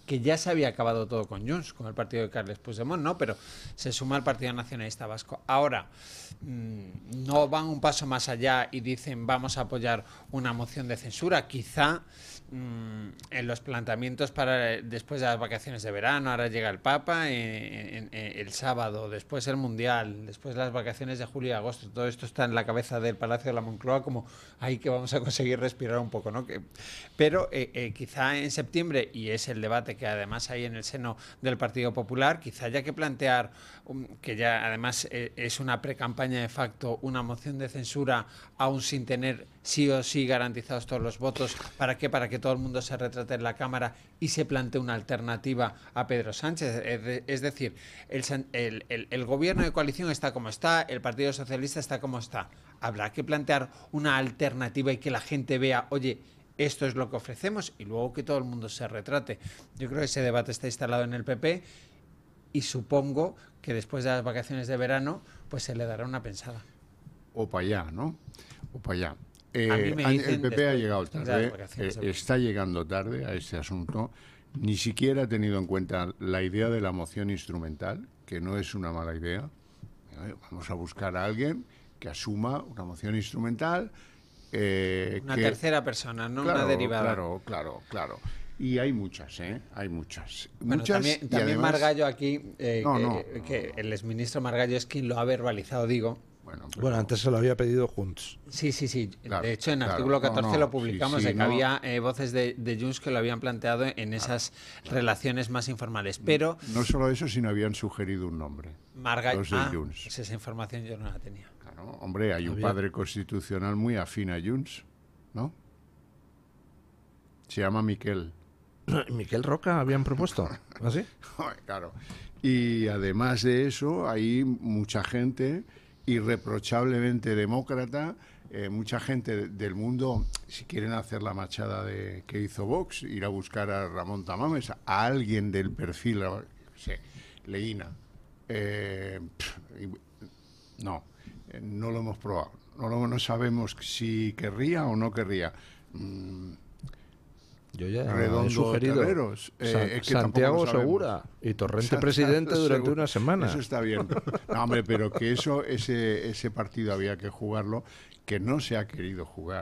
que ya se había acabado todo con Junts, con el partido de Carles Puigdemont, ¿no? Pero se suma al Partido Nacionalista Vasco. Ahora, no van un paso más allá y dicen vamos a apoyar una moción de censura. Quizá en los planteamientos para después de las vacaciones de verano, ahora llega el Papa, el sábado, después el Mundial, después las vacaciones de julio y agosto, todo esto está en la cabeza del Palacio de la Moncloa como ahí que vamos a conseguir respirar un poco, ¿no? Pero quizá en septiembre, y es el debate que además hay en el seno del Partido Popular, quizá haya que plantear, que ya además es una pre-campaña de facto, una moción de censura aún sin tener sí o sí garantizados todos los votos. ¿Para qué? Para que todo el mundo se retrate en la Cámara y se plantee una alternativa a Pedro Sánchez. Es decir, el gobierno de coalición está como está, el Partido Socialista está como está. Habrá que plantear una alternativa y que la gente vea, oye, esto es lo que ofrecemos, y luego que todo el mundo se retrate. Yo creo que ese debate está instalado en el PP y supongo que después de las vacaciones de verano pues se le dará una pensada. O para allá, ¿no? O para allá. El PP ha llegado tarde, está llegando tarde a este asunto. Ni siquiera ha tenido en cuenta la idea de la moción instrumental, que no es una mala idea. Vamos a buscar a alguien que asuma una moción instrumental. Una tercera persona, no una derivada. Claro. Y hay muchas, Hay muchas. Bueno, muchas también además, Margallo aquí, que el exministro Margallo es quien lo ha verbalizado, digo. Bueno, antes se lo había pedido Junts. Sí. Claro, de hecho, en artículo 14 lo publicamos, de que había voces de Junts que lo habían planteado en esas relaciones más informales. Pero no solo eso, sino habían sugerido un nombre. Margallo, los de Junts. Pues esa información yo no la tenía. Claro, hombre, hay un padre constitucional muy afín a Junts, ¿no? Se llama Miquel. Miquel Roca habían propuesto, ¿así? Claro. Y además de eso, hay mucha gente irreprochablemente demócrata, mucha gente del mundo, si quieren hacer la machada que hizo Vox, ir a buscar a Ramón Tamames, a alguien del perfil, Leína. No lo hemos probado. No sabemos si querría o no querría. Yo ya Redondo he sugerido Terreros, es que Santiago Segura y Torrente presidente durante una semana. Eso está bien. No, hombre, pero que ese partido había que jugarlo, que no se ha querido jugar.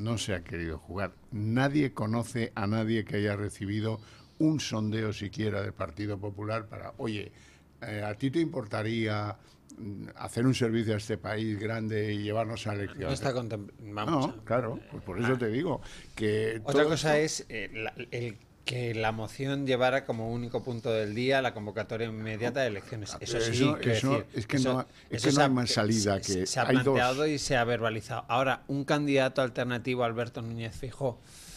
Nadie conoce a nadie que haya recibido un sondeo siquiera del Partido Popular para, oye, ¿a ti te importaría hacer un servicio a este país grande y llevarnos a elecciones? No está contemplado. No, claro, pues por eso te digo que otra cosa es que la moción llevara como único punto del día la convocatoria inmediata de elecciones. Eso sí, es que no hay más salida que se ha planteado y se ha verbalizado. Ahora, un candidato alternativo a Alberto Núñez Feijóo.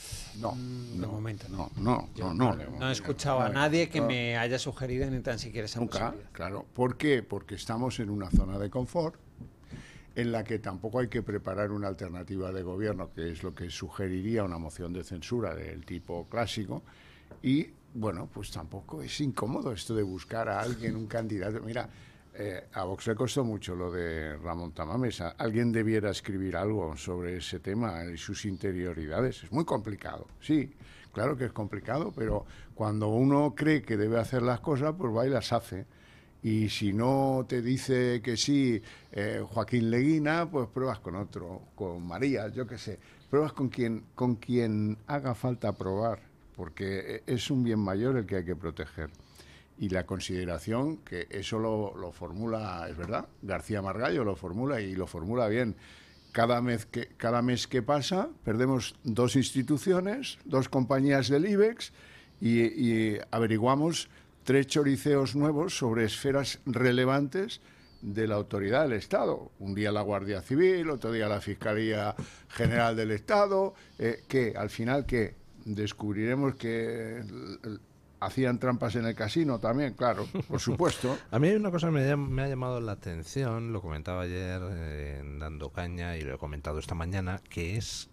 De momento no he escuchado a nadie que me haya sugerido ni tan siquiera esa posibilidad. Claro. ¿Por qué? Porque estamos en una zona de confort en la que tampoco hay que preparar una alternativa de gobierno, que es lo que sugeriría una moción de censura del tipo clásico, y bueno, pues tampoco es incómodo esto de buscar a alguien, un candidato. Mira, a Vox le costó mucho lo de Ramón Tamames. Alguien debiera escribir algo sobre ese tema y sus interioridades. Es muy complicado, sí, claro que es complicado, pero cuando uno cree que debe hacer las cosas, pues va y las hace. Y si no te dice que sí Joaquín Leguina, pues pruebas con otro, con María, yo qué sé. Pruebas con quien haga falta probar, porque es un bien mayor el que hay que proteger. Y la consideración, que eso lo formula, es verdad, García Margallo lo formula y lo formula bien. Cada mes que pasa perdemos 2 instituciones, 2 compañías del IBEX y averiguamos 3 choriceos nuevos sobre esferas relevantes de la autoridad del Estado. Un día la Guardia Civil, otro día la Fiscalía General del Estado, que al final que descubriremos que hacían trampas en el casino también, claro, por supuesto. A mí hay una cosa que me ha llamado la atención, lo comentaba ayer Dando Caña y lo he comentado esta mañana, que es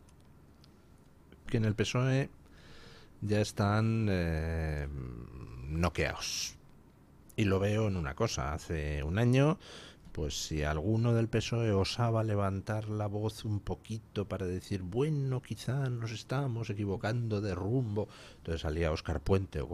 que en el PSOE ya están noqueados. Y lo veo en una cosa, hace un año, pues si alguno del PSOE osaba levantar la voz un poquito para decir, bueno, quizá nos estamos equivocando de rumbo, entonces salía Óscar Puente o